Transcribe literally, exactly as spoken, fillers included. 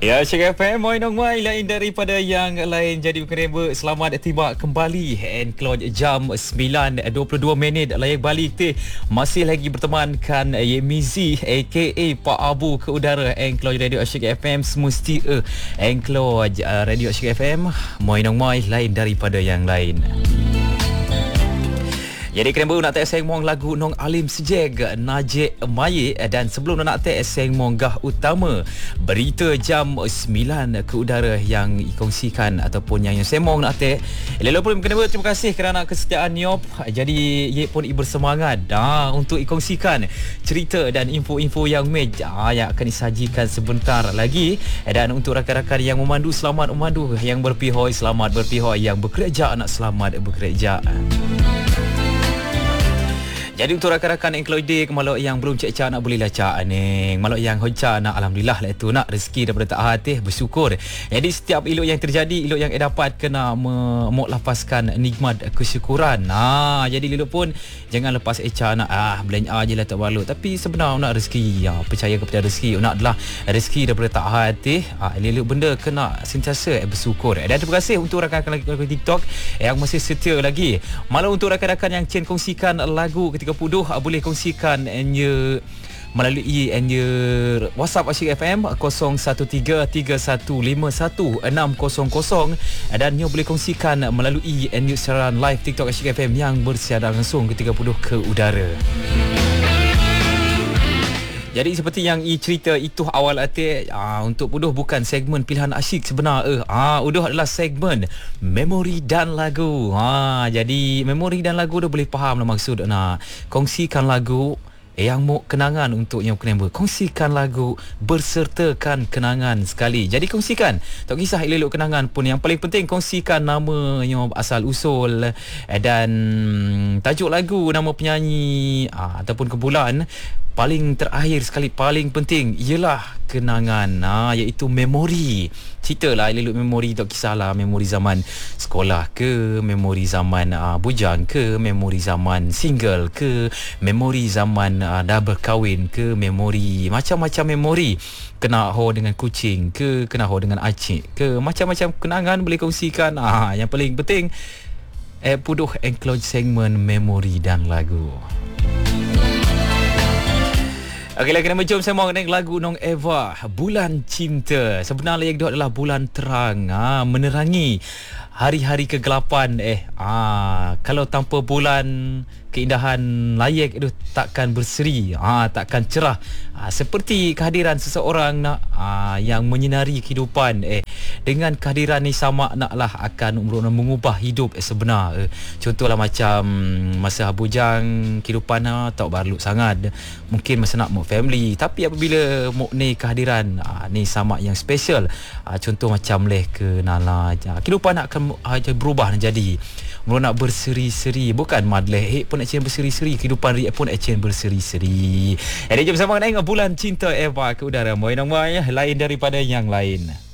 Ya, Syek F M, Moi Nong Mai, lain daripada yang lain. Jadi kerana selamat tiba kembali Encloj jam sembilan dua puluh dua minit layak balik teh. Masih lagi bertemankan Yemizi aka Pak Abu ke udara Encloj Radio Syek F M semesti Encloj Radio Syek F M, Moi Nong Mai, lain daripada yang lain. Jadi kerana nak tak sengmong lagu Nong Alim Sejeg Najib Maye, dan sebelum nak tak sengmong gah utama berita jam sembilan ke udara yang dikongsikan ataupun yang yang sengmong nak tak. Lelo pun kena terima kasih kerana kesetiaan Niop. Jadi ye pun bersemangat dah untuk dikongsikan cerita dan info-info yang meja yang akan disajikan sebentar lagi. Dan untuk rakan-rakan yang memandu, selamat memandu, yang berpihak selamat berpihak, yang bekerja nak selamat bekerja. Jadi untuk rakan-rakan Encloj Day, malok yang belum cek-cek nak boleh lah cak ni. Malok yang hojak nak, alhamdulillah lah itu nak rezeki daripada tak hati bersyukur. Jadi setiap ilok yang terjadi, ilok yang dapat kena mok lapaskan nikmat kesyukuran. Nah, jadi ilok pun jangan lepas eca nak ah belanja je lah tak balut. Tapi sebenarnya nak rezeki, ya, percaya kepada rezeki. Nak adalah rezeki daripada tak hati. Ah, ilok benda kena sentiasa bersyukur. Dan terima kasih untuk rakan-rakan TikTok yang masih setia lagi. Malah untuk rakan-rakan yang cen kongsikan lagu tiga puluh, boleh kongsikan enya melalui enya WhatsApp Asyik F M kosong satu tiga tiga satu lima satu enam kosong kosong, dan nya boleh kongsikan melalui enya siaran live TikTok Asyik F M yang bersiaran langsung ke tiga puluh ke udara. Jadi seperti yang i cerita itu awal hati, aa, untuk Uduh bukan segmen pilihan asyik sebenar eh. Ah, Uduh adalah segmen memori dan lagu. Ha, jadi memori dan lagu dah boleh faham lah maksud nak kongsikan lagu yang mau kenangan untuk yang kena kongsikan lagu bersertakan kenangan sekali. Jadi kongsikan, tak kisah elok kenangan pun, yang paling penting kongsikan nama yang asal usul dan tajuk lagu, nama penyanyi aa, ataupun kumpulan. Paling terakhir sekali, paling penting ialah kenangan, ha, iaitu memori. Ceritalah elok memori, tak kisahlah memori zaman sekolah ke, memori zaman uh, bujang ke, memori zaman single ke, memori zaman uh, dah berkahwin ke, memori macam-macam memori. Kena ho dengan kucing ke, kena ho dengan acik ke, macam-macam kenangan boleh kongsikan. Ah, yang paling penting eh Puduh Encloj segmen memori dan lagu. Okey, lagi nama jom saya mau dengan lagu Nong Eva, Bulan Cinta. Sebenarnya yang dia adalah bulan terang, ha, menerangi hari-hari kegelapan. Eh, ah, kalau tanpa bulan, keindahan layak itu takkan berseri, ah, takkan cerah. Ah, seperti kehadiran seseorang nak ah, yang menyinari kehidupan. Eh, dengan kehadiran ni sama naklah akan mengubah hidup eh, sebenar. Eh, contohlah macam masa bujang kehidupan ah, tak berlalu sangat. Mungkin masa nak mau family, tapi apabila mau ni kehadiran ah, ni sama yang special. Ah, contoh macam leh ke nala, ah, kehidupan akan ah, berubah jadi mula nak berseri-seri, bukan madleh eh pun action berseri-seri, kehidupan ria pun action berseri-seri. Jadi jom sama dengan Bulan Cinta Eva ke udara. Moi Nong Mai, lain daripada yang lain.